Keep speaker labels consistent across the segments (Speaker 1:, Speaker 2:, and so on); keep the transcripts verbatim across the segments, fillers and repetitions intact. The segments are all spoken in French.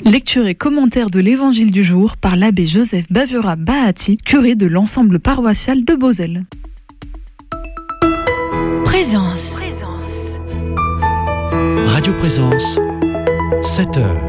Speaker 1: Lecture et commentaire de l'évangile du jour par l'abbé Joseph Bavura Bahati, curé de l'ensemble paroissial de Beauzelle.
Speaker 2: Présence.
Speaker 3: Radio Présence, sept heures.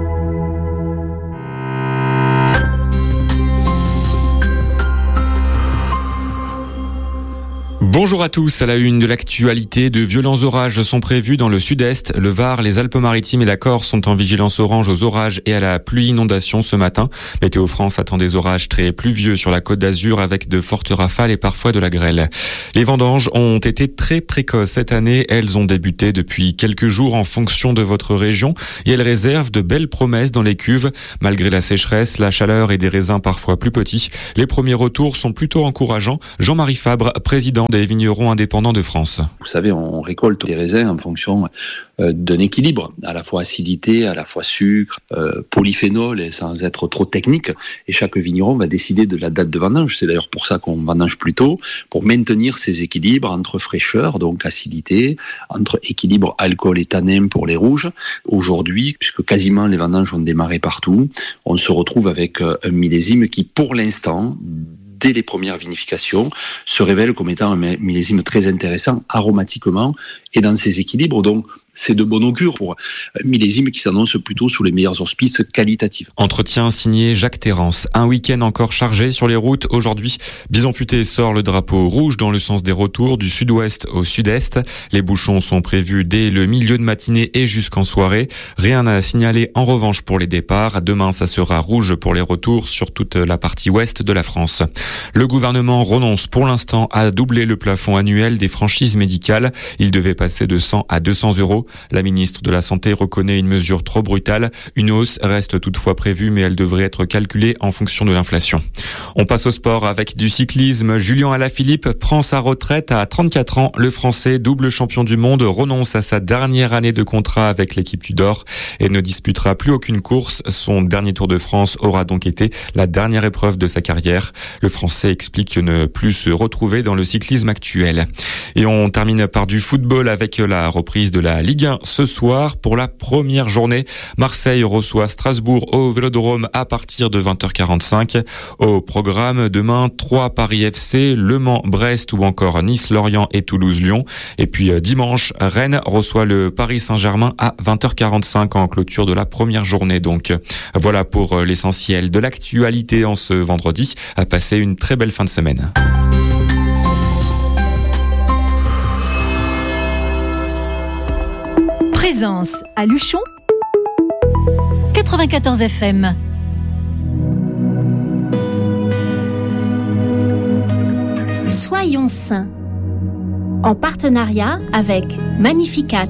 Speaker 4: Bonjour à tous, à la une de l'actualité, de violents orages sont prévus dans le sud-est, le Var, les Alpes-Maritimes et la Corse sont en vigilance orange aux orages et à la pluie inondation ce matin. Météo France attend des orages très pluvieux sur la Côte d'Azur avec de fortes rafales et parfois de la grêle. Les vendanges ont été très précoces cette année, elles ont débuté depuis quelques jours en fonction de votre région et elles réservent de belles promesses dans les cuves. Malgré la sécheresse, la chaleur et des raisins parfois plus petits, les premiers retours sont plutôt encourageants. Jean-Marie Fabre, président des vignerons indépendants de France.
Speaker 5: Vous savez, on récolte des raisins en fonction euh, d'un équilibre, à la fois acidité, à la fois sucre, euh, polyphénol, et sans être trop technique. Et chaque vigneron va décider de la date de vendange. C'est d'ailleurs pour ça qu'on vendange plus tôt, pour maintenir ces équilibres entre fraîcheur, donc acidité, entre équilibre alcool et tanin pour les rouges. Aujourd'hui, puisque quasiment les vendanges ont démarré partout, on se retrouve avec un millésime qui, pour l'instant, dès les premières vinifications, se révèle comme étant un millésime très intéressant aromatiquement et dans ses équilibres. Donc, c'est de bon augure pour un millésime qui s'annonce plutôt sous les meilleurs auspices qualitatifs.
Speaker 4: Entretien signé Jacques Terrance. Un week-end encore chargé sur les routes. Aujourd'hui, Bison Futé sort le drapeau rouge dans le sens des retours du sud-ouest au sud-est. Les bouchons sont prévus dès le milieu de matinée et jusqu'en soirée. Rien à signaler en revanche pour les départs. Demain, ça sera rouge pour les retours sur toute la partie ouest de la France. Le gouvernement renonce pour l'instant à doubler le plafond annuel des franchises médicales. Il devait passer de cent à deux cents euros. La ministre de la Santé reconnaît une mesure trop brutale. Une hausse reste toutefois prévue, mais elle devrait être calculée en fonction de l'inflation. On passe au sport avec du cyclisme. Julien Alaphilippe prend sa retraite à trente-quatre ans. Le Français, double champion du monde, renonce à sa dernière année de contrat avec l'équipe Tudor et ne disputera plus aucune course. Son dernier Tour de France aura donc été la dernière épreuve de sa carrière. Le Français explique ne plus se retrouver dans le cyclisme actuel. Et on termine par du football avec la reprise de la Ligue un ce soir pour la première journée. Marseille reçoit Strasbourg au Vélodrome à partir de vingt heures quarante-cinq. Au programme demain, trois Paris F C, Le Mans, Brest ou encore Nice, Lorient et Toulouse-Lyon. Et puis dimanche, Rennes reçoit le Paris Saint-Germain à vingt heures quarante-cinq en clôture de la première journée. Donc voilà pour l'essentiel de l'actualité en ce vendredi. À passer une très belle fin de semaine.
Speaker 2: Présence à Luchon, quatre-vingt-quatorze F M.
Speaker 6: Soyons saints, en partenariat avec Magnificat.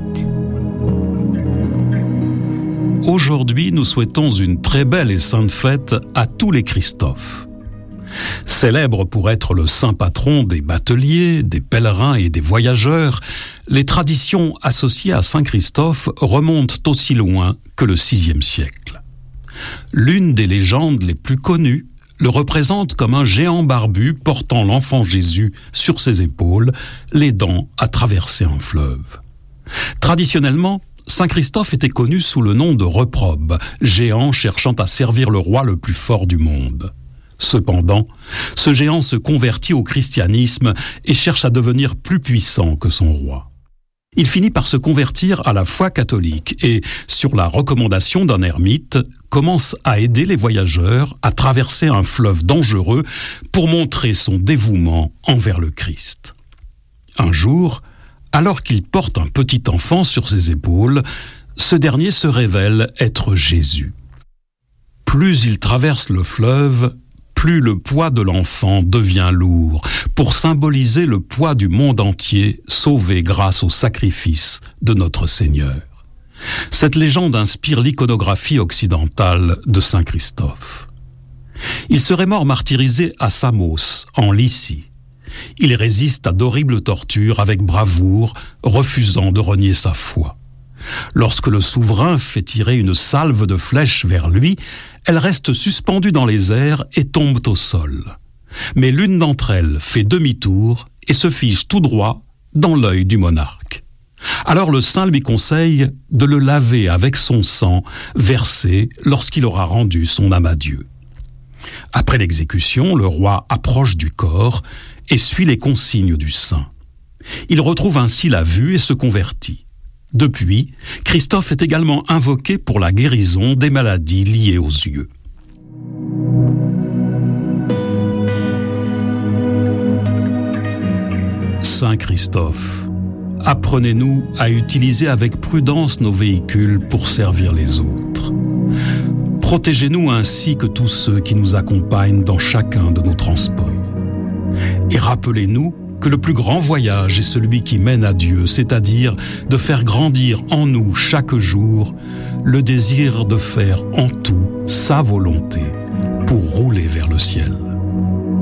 Speaker 7: Aujourd'hui, nous souhaitons une très belle et sainte fête à tous les Christophes. Célèbre pour être le saint patron des bateliers, des pèlerins et des voyageurs, les traditions associées à Saint Christophe remontent aussi loin que le sixième siècle. L'une des légendes les plus connues le représente comme un géant barbu portant l'enfant Jésus sur ses épaules, l'aidant à traverser un fleuve. Traditionnellement, Saint Christophe était connu sous le nom de reprobe, géant cherchant à servir le roi le plus fort du monde. Cependant, ce géant se convertit au christianisme et cherche à devenir plus puissant que son roi. Il finit par se convertir à la foi catholique et, sur la recommandation d'un ermite, commence à aider les voyageurs à traverser un fleuve dangereux pour montrer son dévouement envers le Christ. Un jour, alors qu'il porte un petit enfant sur ses épaules, ce dernier se révèle être Jésus. Plus il traverse le fleuve, plus le poids de l'enfant devient lourd, pour symboliser le poids du monde entier sauvé grâce au sacrifice de notre Seigneur. Cette légende inspire l'iconographie occidentale de Saint Christophe. Il serait mort martyrisé à Samos, en Lycie. Il résiste à d'horribles tortures avec bravoure, refusant de renier sa foi. Lorsque le souverain fait tirer une salve de flèches vers lui, elles restent suspendues dans les airs et tombent au sol. Mais l'une d'entre elles fait demi-tour et se fige tout droit dans l'œil du monarque. Alors le saint lui conseille de le laver avec son sang versé lorsqu'il aura rendu son âme à Dieu. Après l'exécution, le roi approche du corps et suit les consignes du saint. Il retrouve ainsi la vue et se convertit. Depuis, Christophe est également invoqué pour la guérison des maladies liées aux yeux. Saint Christophe, apprenez-nous à utiliser avec prudence nos véhicules pour servir les autres. Protégez-nous ainsi que tous ceux qui nous accompagnent dans chacun de nos transports. Et rappelez-nous que le plus grand voyage est celui qui mène à Dieu, c'est-à-dire de faire grandir en nous chaque jour le désir de faire en tout sa volonté pour rouler vers le ciel.